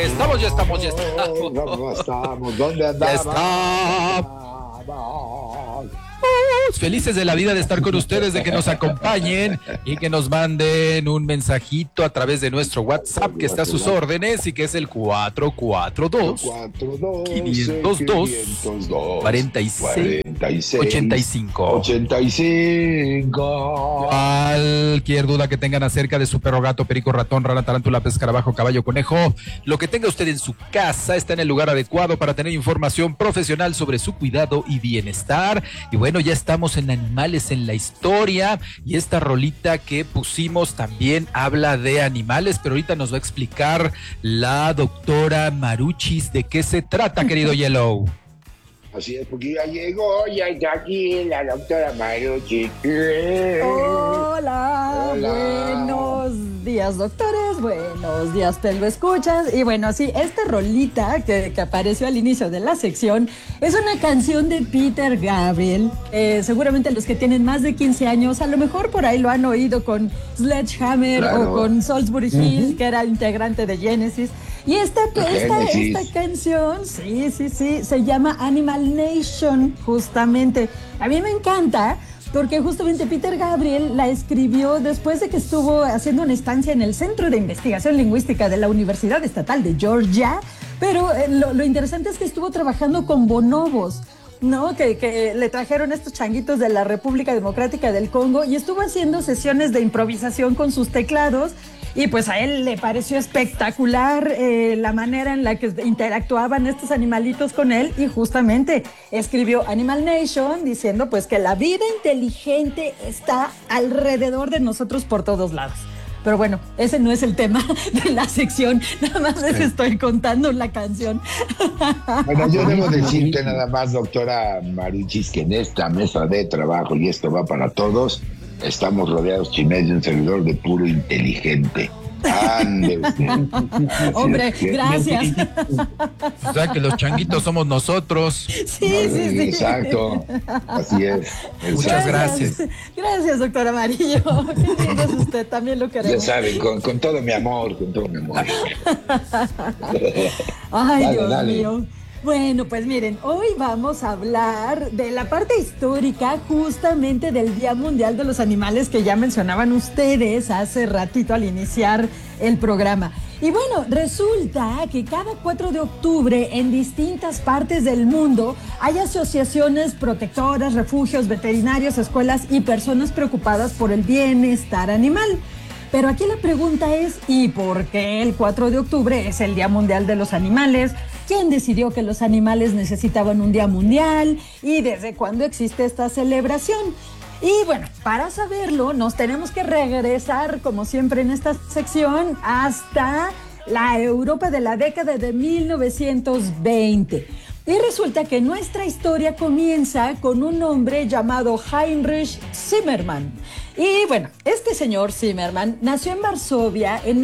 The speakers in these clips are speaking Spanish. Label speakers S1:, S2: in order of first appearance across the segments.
S1: estamos.
S2: ¿Cómo estamos? ¿Dónde andamos?
S1: Ya estamos. Felices de la vida de estar con ustedes, de que nos acompañen y que nos manden un mensajito a través de nuestro WhatsApp que está a sus órdenes y que es el 442-502-4685. Cualquier duda que tengan acerca de su perro, gato, perico, ratón, rana, tarántula, pez, escarabajo, caballo, conejo, lo que tenga usted en su casa está en el lugar adecuado para tener información profesional sobre su cuidado y bienestar. Y bueno, ya estamos en Animales en la Historia y esta rolita que pusimos también habla de animales, pero ahorita nos va a explicar la doctora Maruchis de qué se trata, querido Yellow.
S2: Así es, porque ya está aquí la doctora Maruchis.
S3: Hola, buenos días, doctores, buenos días, te lo escuchas. Y bueno, sí, esta rolita que apareció al inicio de la sección es una canción de Peter Gabriel. Seguramente los que tienen más de 15 años, a lo mejor por ahí lo han oído con Sledgehammer, claro, o con Salisbury Hill, que era integrante de Genesis. Y esta canción, sí, se llama Animal Nation, justamente. A mí me encanta porque justamente Peter Gabriel la escribió después de que estuvo haciendo una estancia en el Centro de Investigación Lingüística de la Universidad Estatal de Georgia, pero lo interesante es que estuvo trabajando con bonobos, ¿no? Que le trajeron estos changuitos de la República Democrática del Congo y estuvo haciendo sesiones de improvisación con sus teclados. Y pues a él le pareció espectacular la manera en la que interactuaban estos animalitos con él y justamente escribió Animal Nation diciendo pues que la vida inteligente está alrededor de nosotros por todos lados. Pero bueno, ese no es el tema de la sección, nada más les estoy contando la canción.
S2: Bueno, yo debo decirte nada más, doctora Maruchis, que en esta mesa de trabajo, y esto va para todos, estamos rodeados, Chimés, de un servidor de puro inteligente. Ande usted.
S3: Hombre, gracias.
S1: O sea que los changuitos somos nosotros.
S3: Sí.
S2: Exacto, así es.
S1: Muchas gracias.
S3: Gracias, doctor Amarillo. Qué lindo es usted, también lo queremos.
S2: Ya saben, con todo mi amor,
S3: Ay, Dios mío. Bueno, pues miren, hoy vamos a hablar de la parte histórica justamente del Día Mundial de los Animales que ya mencionaban ustedes hace ratito al iniciar el programa. Y bueno, resulta que cada 4 de octubre en distintas partes del mundo hay asociaciones protectoras, refugios, veterinarios, escuelas y personas preocupadas por el bienestar animal. Pero aquí la pregunta es, ¿y por qué el 4 de octubre es el Día Mundial de los Animales? ¿Quién decidió que los animales necesitaban un día mundial? ¿Y desde cuándo existe esta celebración? Y bueno, para saberlo nos tenemos que regresar, como siempre en esta sección, hasta la Europa de la década de 1920. Y resulta que nuestra historia comienza con un hombre llamado Heinrich Zimmermann. Y bueno, este señor Zimmermann nació en Varsovia en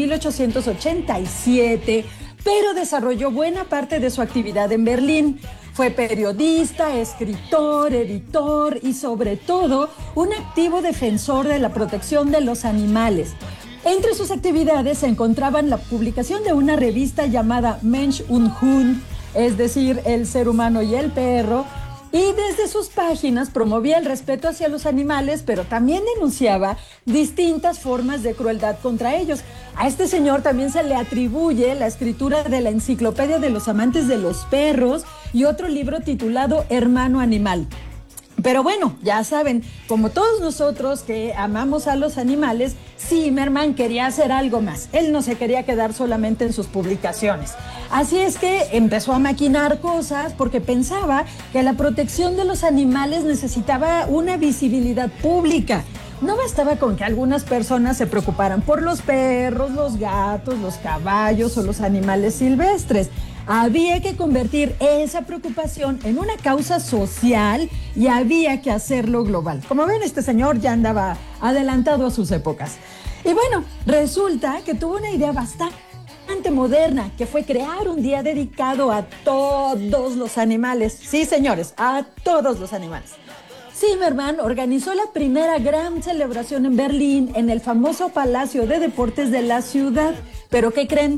S3: 1887, pero desarrolló buena parte de su actividad en Berlín. Fue periodista, escritor, editor y sobre todo un activo defensor de la protección de los animales. Entre sus actividades se encontraban la publicación de una revista llamada Mensch und Hund, es decir, el ser humano y el perro, y desde sus páginas promovía el respeto hacia los animales, pero también denunciaba distintas formas de crueldad contra ellos. A este señor también se le atribuye la escritura de la Enciclopedia de los Amantes de los Perros y otro libro titulado Hermano Animal. Pero bueno, ya saben, como todos nosotros que amamos a los animales, Zimmermann quería hacer algo más. Él no se quería quedar solamente en sus publicaciones. Así es que empezó a maquinar cosas porque pensaba que la protección de los animales necesitaba una visibilidad pública. No bastaba con que algunas personas se preocuparan por los perros, los gatos, los caballos o los animales silvestres. Había que convertir esa preocupación en una causa social y había que hacerlo global. Como ven, este señor ya andaba adelantado a sus épocas. Y bueno, resulta que tuvo una idea bastante moderna, que fue crear un día dedicado a todos los animales. Sí, señores, a todos los animales. Zimmermann organizó la primera gran celebración en Berlín, en el famoso Palacio de Deportes de la ciudad. ¿Pero qué creen?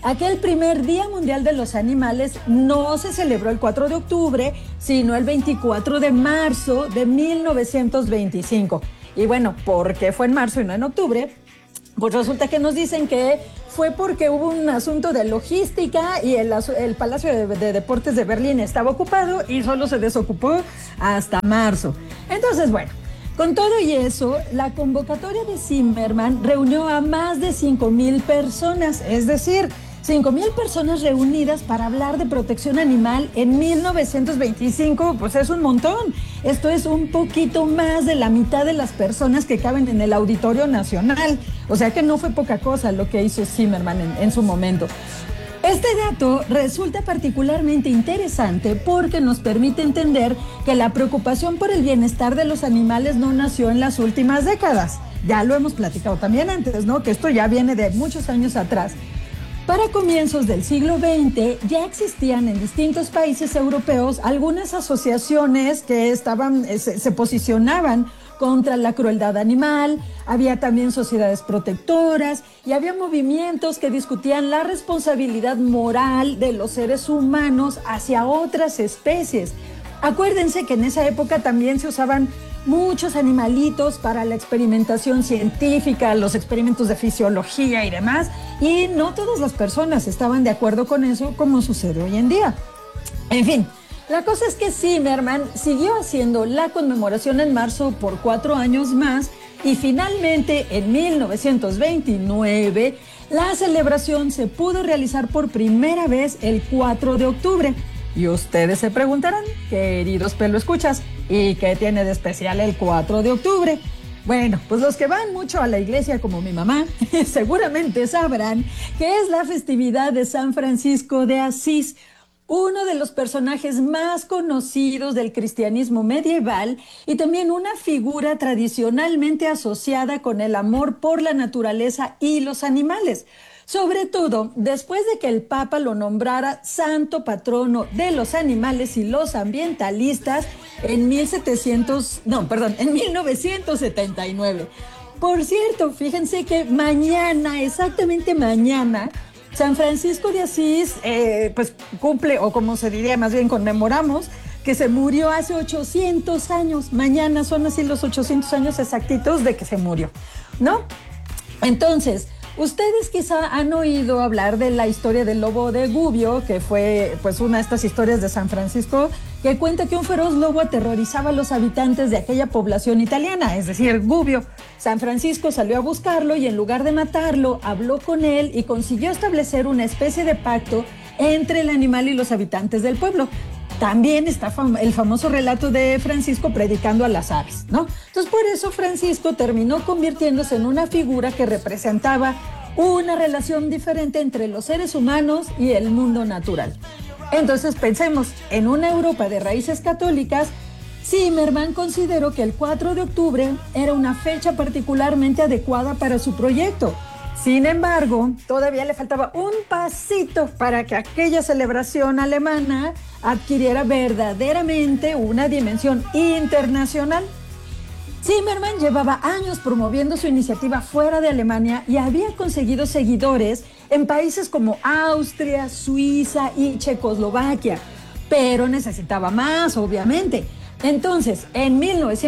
S3: aquel primer Día Mundial de los Animales no se celebró el 4 de octubre, sino el 24 de marzo de 1925. Y bueno, ¿por qué fue en marzo y no en octubre? Pues resulta que nos dicen que fue porque hubo un asunto de logística y el Palacio de Deportes de Berlín estaba ocupado y solo se desocupó hasta marzo. Entonces, bueno, con todo y eso, la convocatoria de Zimmermann reunió a más de 5,000 personas, es decir, 5,000 personas reunidas para hablar de protección animal en 1925, pues es un montón. Esto es un poquito más de la mitad de las personas que caben en el Auditorio Nacional. O sea que no fue poca cosa lo que hizo Zimmermann en su momento. Este dato resulta particularmente interesante porque nos permite entender que la preocupación por el bienestar de los animales no nació en las últimas décadas. Ya lo hemos platicado también antes, ¿no? Que esto ya viene de muchos años atrás. Para comienzos del siglo XX ya existían en distintos países europeos algunas asociaciones que se posicionaban contra la crueldad animal, había también sociedades protectoras y había movimientos que discutían la responsabilidad moral de los seres humanos hacia otras especies. Acuérdense que en esa época también se usaban muchos animalitos para la experimentación científica, los experimentos de fisiología y demás, y no todas las personas estaban de acuerdo con eso como sucede hoy en día. En fin, la cosa es que Zimmermann siguió haciendo la conmemoración en marzo por 4 años más y finalmente en 1929 la celebración se pudo realizar por primera vez el 4 de octubre. Y ustedes se preguntarán, queridos peloescuchas, ¿y qué tiene de especial el 4 de octubre? Bueno, pues los que van mucho a la iglesia como mi mamá, seguramente sabrán que es la festividad de San Francisco de Asís, uno de los personajes más conocidos del cristianismo medieval y también una figura tradicionalmente asociada con el amor por la naturaleza y los animales. Sobre todo después de que el Papa lo nombrara santo patrono de los animales y los ambientalistas en 1979. Por cierto, fíjense que mañana, exactamente mañana, San Francisco de Asís pues cumple, o como se diría más bien conmemoramos, que se murió hace 800 años. Mañana son así los 800 años exactitos de que se murió, ¿no? Entonces, ustedes quizá han oído hablar de la historia del lobo de Gubbio, que fue pues una de estas historias de San Francisco, que cuenta que un feroz lobo aterrorizaba a los habitantes de aquella población italiana, es decir, Gubbio. San Francisco salió a buscarlo y en lugar de matarlo, habló con él y consiguió establecer una especie de pacto entre el animal y los habitantes del pueblo. También está el famoso relato de Francisco predicando a las aves, ¿no? Entonces, por eso Francisco terminó convirtiéndose en una figura que representaba una relación diferente entre los seres humanos y el mundo natural. Entonces, pensemos, en una Europa de raíces católicas, Zimmermann consideró que el 4 de octubre era una fecha particularmente adecuada para su proyecto. Sin embargo, todavía le faltaba un pasito para que aquella celebración alemana adquiriera verdaderamente una dimensión internacional. Zimmermann llevaba años promoviendo su iniciativa fuera de Alemania y había conseguido seguidores en países como Austria, Suiza y Checoslovaquia, pero necesitaba más, obviamente. Entonces, en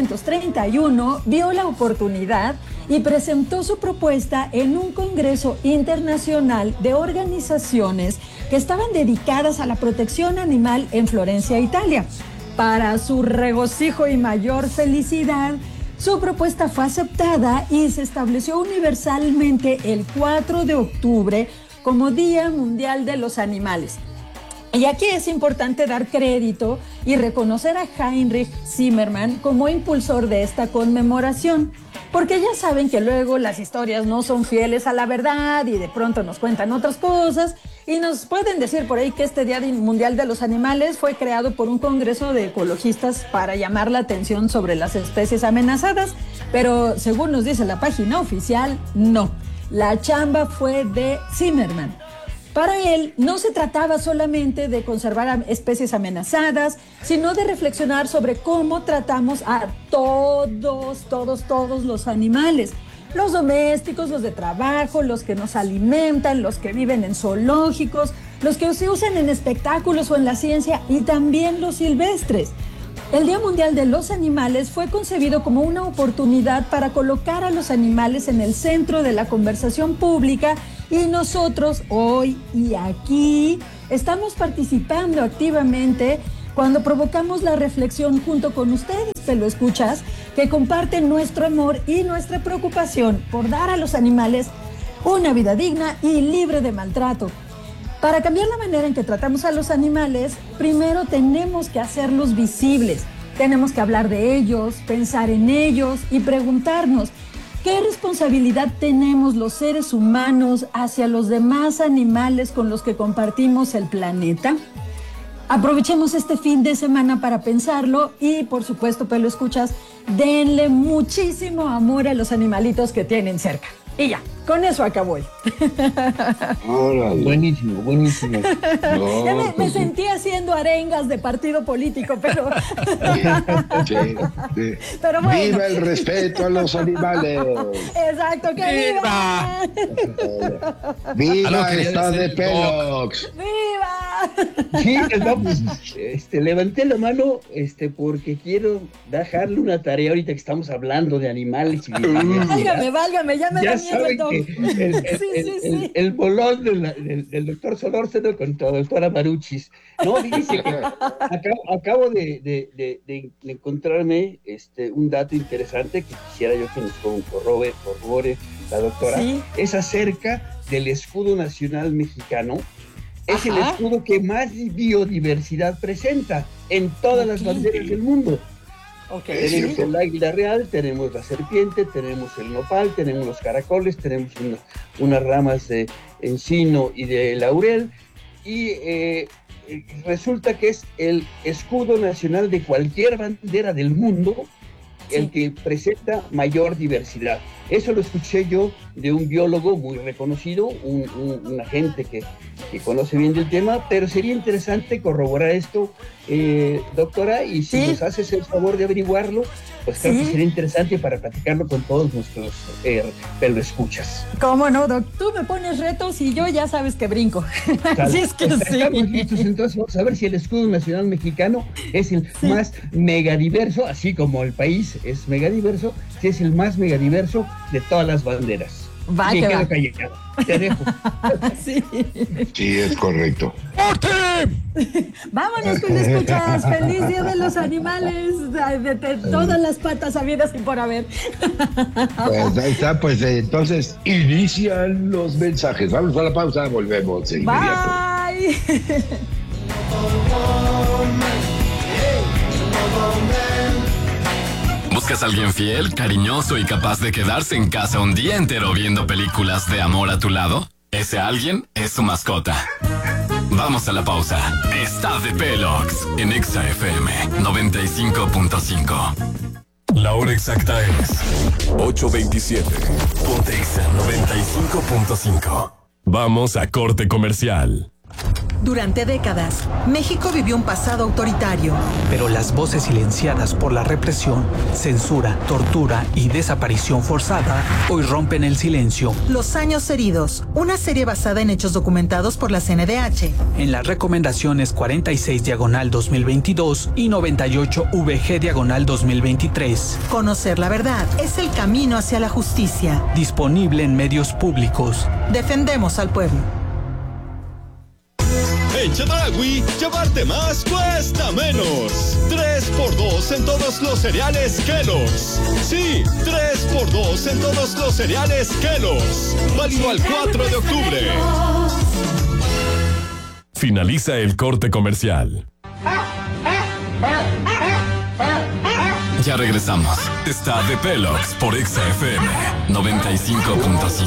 S3: 1931 vio la oportunidad y presentó su propuesta en un congreso internacional de organizaciones que estaban dedicadas a la protección animal en Florencia, Italia. Para su regocijo y mayor felicidad, su propuesta fue aceptada y se estableció universalmente el 4 de octubre como Día Mundial de los Animales. Y aquí es importante dar crédito y reconocer a Heinrich Zimmermann como impulsor de esta conmemoración, porque ya saben que luego las historias no son fieles a la verdad y de pronto nos cuentan otras cosas y nos pueden decir por ahí que este Día Mundial de los Animales fue creado por un congreso de ecologistas para llamar la atención sobre las especies amenazadas, pero según nos dice la página oficial, no. La chamba fue de Zimmermann. Para él no se trataba solamente de conservar especies amenazadas, sino de reflexionar sobre cómo tratamos a todos los animales. Los domésticos, los de trabajo, los que nos alimentan, los que viven en zoológicos, los que se usan en espectáculos o en la ciencia y también los silvestres. El Día Mundial de los Animales fue concebido como una oportunidad para colocar a los animales en el centro de la conversación pública y nosotros hoy y aquí estamos participando activamente cuando provocamos la reflexión junto con ustedes, peloescuchas, que comparten nuestro amor y nuestra preocupación por dar a los animales una vida digna y libre de maltrato. Para cambiar la manera en que tratamos a los animales, primero tenemos que hacerlos visibles. Tenemos que hablar de ellos, pensar en ellos y preguntarnos, ¿qué responsabilidad tenemos los seres humanos hacia los demás animales con los que compartimos el planeta? Aprovechemos este fin de semana para pensarlo y, por supuesto, peloescuchas, denle muchísimo amor a los animalitos que tienen cerca. Y ya, con eso acabó hoy.
S4: Buenísimo.
S2: No,
S3: Ya me sentí haciendo arengas de partido político, pero...
S2: Sí.
S3: Pero bueno.
S2: ¡Viva el respeto a los animales!
S3: Exacto, que viva.
S2: ¡Viva esta de Pelox!
S3: ¡Viva!
S4: Sí, no, pues, levanté la mano porque quiero dejarle una tarea ahorita que estamos hablando de animales y de
S3: Válgame, ya me da miedo el
S4: saben
S3: doc.
S4: que el bolón del doctor Solórzano con la doctora Maruchis. No, dice que acabo de encontrarme un dato interesante que quisiera yo que nos corrobore la doctora. ¿Sí? Es acerca del escudo nacional mexicano. Es el escudo que más biodiversidad presenta en todas las banderas del mundo. Tenemos el águila real, tenemos la serpiente, tenemos el nopal, tenemos los caracoles, tenemos unas ramas de encino y de laurel, y resulta que es el escudo nacional de cualquier bandera del mundo el que presenta mayor diversidad. Eso lo escuché yo de un biólogo muy reconocido, un agente que conoce bien del tema, pero sería interesante corroborar esto, doctora, y si nos haces el favor de averiguarlo, pues creo que sería interesante para platicarlo con todos nuestros peloescuchas.
S3: ¿Cómo no, doc? Tú me pones retos y yo ya sabes que brinco. Así es que sí.
S4: Entonces vamos a ver si el escudo nacional mexicano es el más megadiverso, así como el país es megadiverso, si es el más megadiverso de todas las banderas.
S3: Va, que va.
S4: Callado. Te dejo.
S2: Sí, es correcto.
S3: Vámonos, con escuchas. Feliz Día de los Animales, de todas las patas habidas y por haber.
S2: Pues ahí está, pues entonces inician los mensajes. Vamos a la pausa, volvemos.
S3: Bye.
S5: ¿Buscas a alguien fiel, cariñoso y capaz de quedarse en casa un día entero viendo películas de amor a tu lado? Ese alguien es tu mascota. Vamos a la pausa. Está de Pelox en Exa FM 95.5. La hora exacta es 8:27. Ponte Exa 95.5. Vamos a corte comercial.
S6: Durante décadas, México vivió un pasado autoritario.
S7: Pero las voces silenciadas por la represión, censura, tortura y desaparición forzada hoy rompen el silencio.
S6: Los años heridos, una serie basada en hechos documentados por la CNDH.
S7: En las recomendaciones 46/2022 y 98/VG/2023.
S6: Conocer la verdad es el camino hacia la justicia.
S7: Disponible en medios públicos.
S6: Defendemos al pueblo.
S8: En Chedraui, llevarte más cuesta menos. 3x2 en todos los cereales Kellogg's. Sí, 3x2 en todos los cereales Kellogg's. Válido al 4 de octubre.
S5: Finaliza el corte comercial. Ya regresamos. Está de Pelox por Exa FM 95.5.